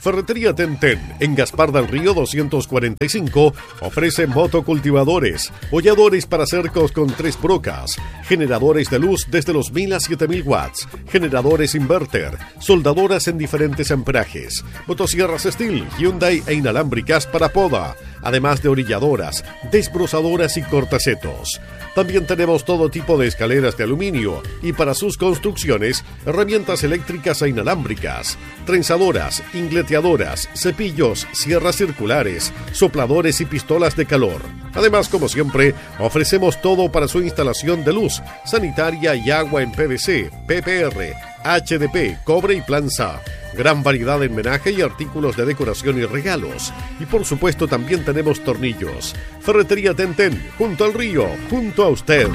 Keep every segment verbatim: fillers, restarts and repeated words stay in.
Ferretería Tenten, en Gaspar del Río doscientos cuarenta y cinco, ofrece motocultivadores, holladores para cercos con tres brocas, generadores de luz desde los mil a siete mil watts, generadores inverter, soldadoras en diferentes amperajes, motosierras Steel, Hyundai e inalámbricas para poda, además de orilladoras, desbrozadoras y cortacetos. También tenemos todo tipo de escaleras de aluminio y para sus construcciones, herramientas eléctricas e inalámbricas, trenzadoras, ingleteadoras, cepillos, sierras circulares, sopladores y pistolas de calor. Además, como siempre, ofrecemos todo para su instalación de luz, sanitaria y agua en P V C, P P R, H D P, cobre y planza. Gran variedad en menaje y artículos de decoración y regalos. Y por supuesto también tenemos tornillos. Ferretería Tenten, junto al río, junto a usted.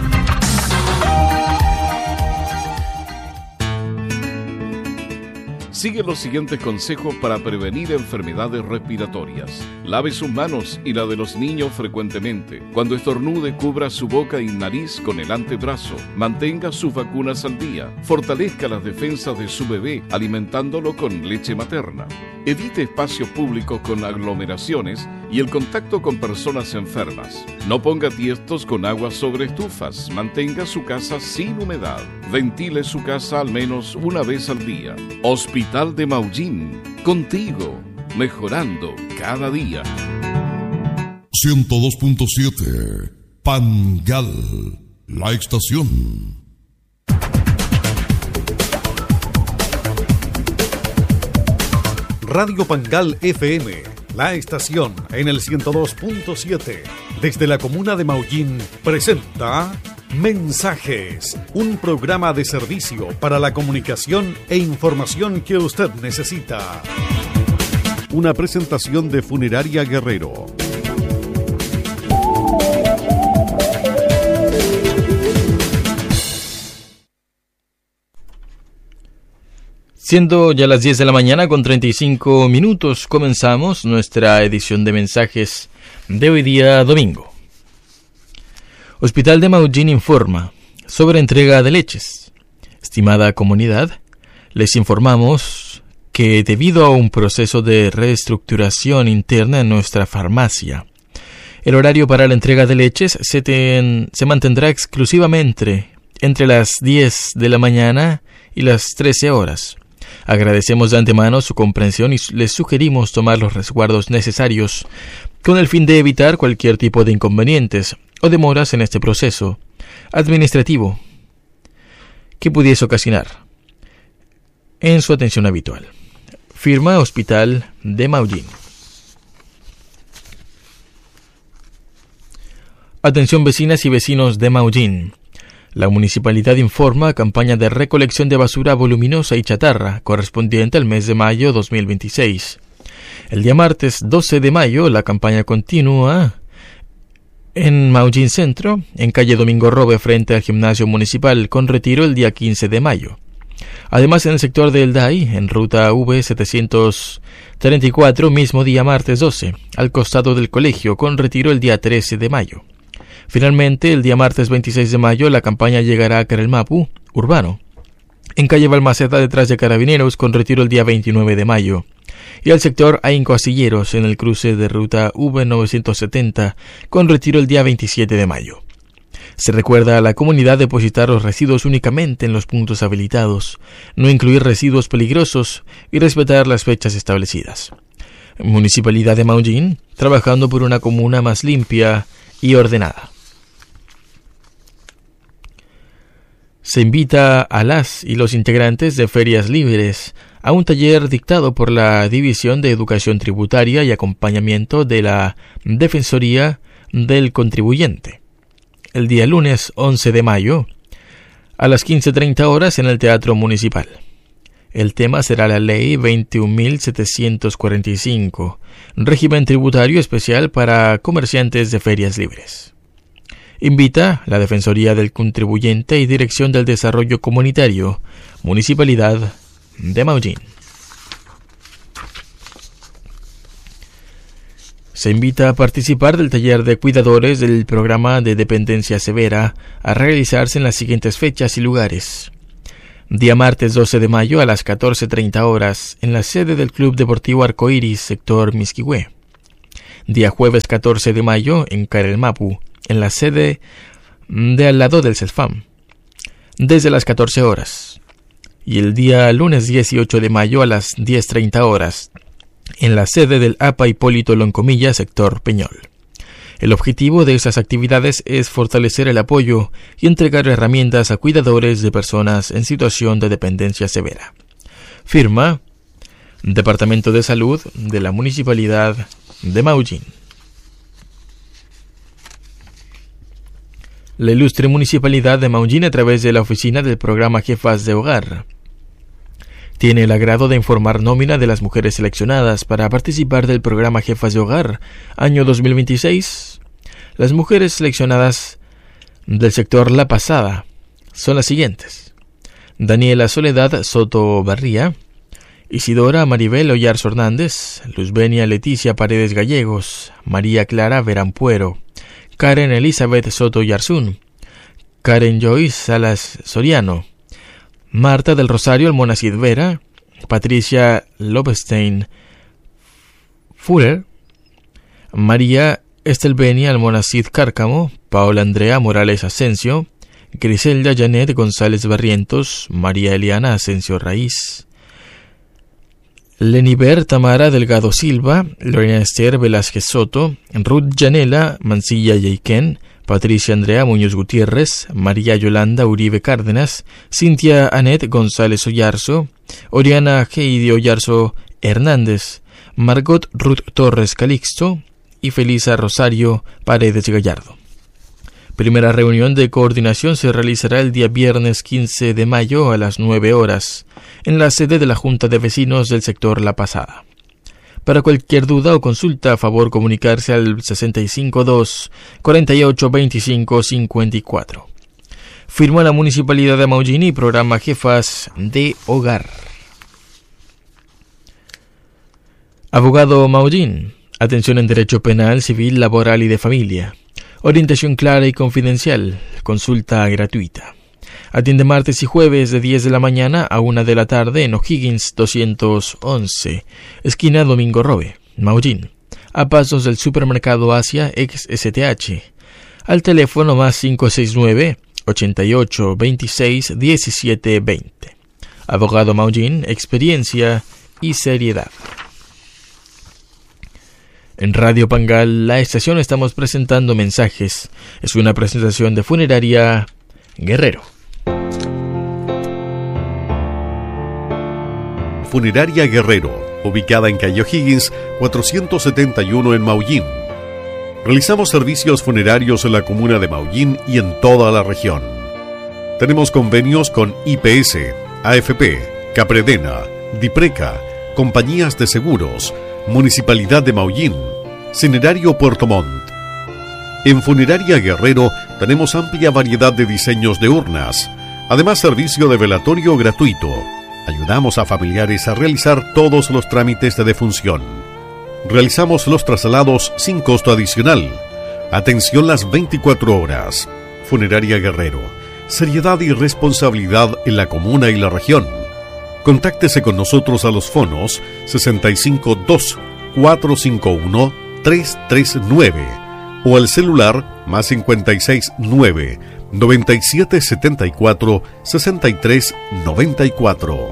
Sigue los siguientes consejos para prevenir enfermedades respiratorias. Lave sus manos y la de los niños frecuentemente. Cuando estornude, cubra su boca y nariz con el antebrazo. Mantenga sus vacunas al día. Fortalezca las defensas de su bebé alimentándolo con leche materna. Evite espacios públicos con aglomeraciones y el contacto con personas enfermas. No ponga tiestos con agua sobre estufas. Mantenga su casa sin humedad. Ventile su casa al menos una vez al día. Hospital de Maullín, contigo, mejorando cada día. ciento dos punto siete Pangal, la estación. Radio Pangal F M, la estación en el ciento dos punto siete, desde la comuna de Maullín, presenta Mensajes, un programa de servicio para la comunicación e información que usted necesita. Una presentación de Funeraria Guerrero. Siendo ya las diez de la mañana con treinta y cinco minutos, comenzamos nuestra edición de mensajes de hoy día domingo. Hospital de Maullín informa sobre entrega de leches. Estimada comunidad, les informamos que debido a un proceso de reestructuración interna en nuestra farmacia, el horario para la entrega de leches se, ten, se mantendrá exclusivamente entre las diez de la mañana y las trece horas. Agradecemos de antemano su comprensión y les sugerimos tomar los resguardos necesarios con el fin de evitar cualquier tipo de inconvenientes o demoras en este proceso administrativo que pudiese ocasionar en su atención habitual. Firma Hospital de Maullín. Atención vecinas y vecinos de Maullín. La municipalidad informa campaña de recolección de basura voluminosa y chatarra correspondiente al mes de mayo dos mil veintiséis. El día martes doce de mayo la campaña continúa en Maullín Centro, en calle Domingo Robe frente al gimnasio municipal, con retiro el día quince de mayo. Además, en el sector del D A I, en ruta V setecientos treinta y cuatro, mismo día martes doce, al costado del colegio, con retiro el día trece de mayo. Finalmente, el día martes veintiséis de mayo, la campaña llegará a Carelmapu, urbano, en calle Balmaceda detrás de Carabineros, con retiro el día veintinueve de mayo. Y al sector Ainco Astilleros, en el cruce de ruta V novecientos setenta, con retiro el día veintisiete de mayo. Se recuerda a la comunidad depositar los residuos únicamente en los puntos habilitados, no incluir residuos peligrosos y respetar las fechas establecidas. Municipalidad de Maullín, trabajando por una comuna más limpia y ordenada. Se invita a las y los integrantes de Ferias Libres a un taller dictado por la División de Educación Tributaria y Acompañamiento de la Defensoría del Contribuyente, el día lunes once de mayo, a las quince treinta horas en el Teatro Municipal. El tema será la Ley veintiún mil setecientos cuarenta y cinco, régimen tributario especial para comerciantes de ferias libres. Invita la Defensoría del Contribuyente y Dirección del Desarrollo Comunitario, Municipalidad de Maullín. Se invita a participar del taller de cuidadores del programa de dependencia severa a realizarse en las siguientes fechas y lugares. Día martes doce de mayo a las catorce treinta horas en la sede del Club Deportivo Arcoíris, sector Misquihue. Día jueves catorce de mayo en Carelmapu, en la sede de al lado del CESFAM, desde las catorce horas. Y el día lunes dieciocho de mayo a las diez treinta horas, en la sede del A P A Hipólito Loncomilla, sector Peñol. El objetivo de estas actividades es fortalecer el apoyo y entregar herramientas a cuidadores de personas en situación de dependencia severa. Firma Departamento de Salud de la Municipalidad de Maullín. La ilustre Municipalidad de Maullín, a través de la oficina del programa Jefas de Hogar, tiene el agrado de informar nómina de las mujeres seleccionadas para participar del programa Jefas de Hogar año dos mil veintiséis. Las mujeres seleccionadas del sector La Pasada son las siguientes: Daniela Soledad Soto Barría, Isidora Maribel Ollarzo Hernández, Luzbenia Leticia Paredes Gallegos, María Clara Verampuero, Karen Elizabeth Soto Yarzún, Karen Joyce Salas Soriano, Marta del Rosario Almonacid Vera, Patricia Lobestein Fuller, María Estelbenia Almonacid Cárcamo, Paola Andrea Morales Asensio, Griselda Janet González Barrientos, María Eliana Asensio Raíz, Leniber Tamara Delgado Silva, Lorena Esther Velázquez Soto, Ruth Janela Mancilla Yeiquén, Patricia Andrea Muñoz Gutiérrez, María Yolanda Uribe Cárdenas, Cintia Anet González Ollarzo, Oriana Heidi Ollarzo Hernández, Margot Ruth Torres Calixto y Felisa Rosario Paredes Gallardo. Primera reunión de coordinación se realizará el día viernes quince de mayo a las nueve horas en la sede de la Junta de Vecinos del sector La Pasada. Para cualquier duda o consulta, a favor comunicarse al sesenta y cinco dos, cuarenta y ocho, veinticinco, cincuenta y cuatro. Firma la Municipalidad de Maullín y programa Jefas de Hogar. Abogado Maullín. Atención en derecho penal, civil, laboral y de familia. Orientación clara y confidencial. Consulta gratuita. Atiende martes y jueves de diez de la mañana a una de la tarde en O'Higgins doscientos once, esquina Domingo Robe, Maullín, a pasos del supermercado Asia ex S T H, al teléfono más cinco seis nueve, ochenta y ocho, veintiséis, diecisiete, veinte. Abogado Maullín, experiencia y seriedad. En Radio Pangal, la estación, estamos presentando mensajes. Es una presentación de Funeraria Guerrero. Funeraria Guerrero, ubicada en calle O'Higgins cuatrocientos setenta y uno en Maullín. Realizamos servicios funerarios en la comuna de Maullín y en toda la región. Tenemos convenios con I P S, A F P, Capredena, Dipreca, compañías de seguros, Municipalidad de Maullín, Cinerario Puerto Montt. En Funeraria Guerrero tenemos amplia variedad de diseños de urnas, además servicio de velatorio gratuito. Ayudamos a familiares a realizar todos los trámites de defunción. Realizamos los traslados sin costo adicional. Atención las veinticuatro horas. Funeraria Guerrero. Seriedad y responsabilidad en la comuna y la región. Contáctese con nosotros a los fonos sesenta y cinco dos, cuatro cinco uno, tres tres nueve o al celular más cincuenta y seis nueve, noventa y siete setenta y cuatro, sesenta y tres noventa y cuatro.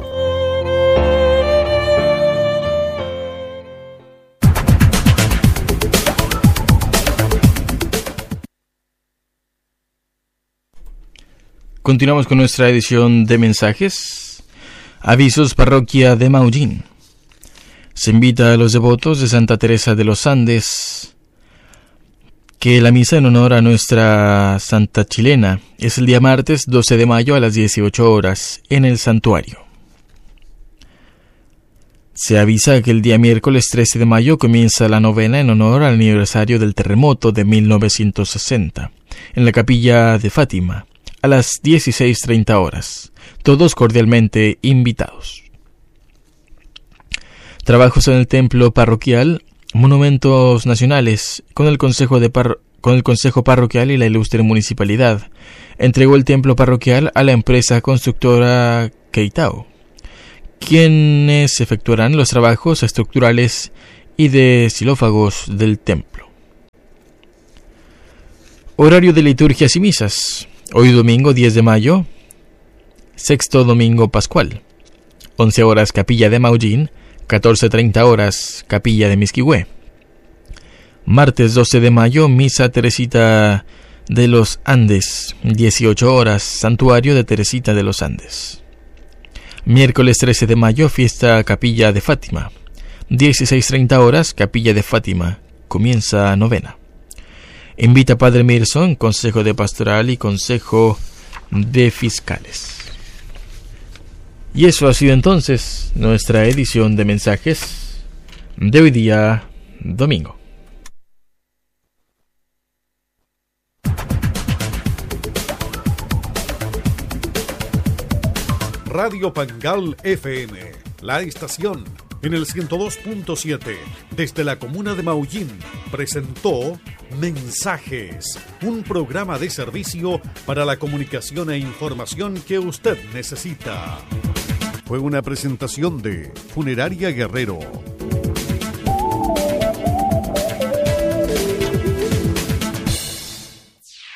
Continuamos con nuestra edición de mensajes. Avisos Parroquia de Maullín. Se invita a los devotos de Santa Teresa de los Andes que la misa en honor a nuestra Santa Chilena es el día martes doce de mayo a las dieciocho horas en el santuario. Se avisa que el día miércoles trece de mayo comienza la novena en honor al aniversario del terremoto de mil novecientos sesenta en la capilla de Fátima a las dieciséis treinta horas. Todos cordialmente invitados. Trabajos en el templo parroquial, monumentos nacionales, con el Consejo de Par- con el Consejo Parroquial y la ilustre municipalidad. Entregó el templo parroquial a la empresa constructora Keitao, quienes efectuarán los trabajos estructurales y de xilófagos del templo. Horario de liturgias y misas. Hoy domingo diez de mayo, sexto domingo pascual. once horas Capilla de Maullín, catorce treinta horas Capilla de Misquihué. Martes doce de mayo, Misa Teresita de los Andes, dieciocho horas Santuario de Teresita de los Andes. Miércoles trece de mayo, fiesta Capilla de Fátima, dieciséis treinta horas Capilla de Fátima, comienza novena. Invita Padre Mirson, Consejo de Pastoral y Consejo de Fiscales. Y eso ha sido entonces nuestra edición de mensajes de hoy día domingo. Radio Pangal F M, la estación en el ciento dos punto siete desde la comuna de Maullín presentó Mensajes, un programa de servicio para la comunicación e información que usted necesita. Fue una presentación de Funeraria Guerrero.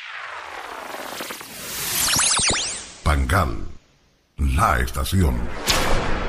Pangal, la estación.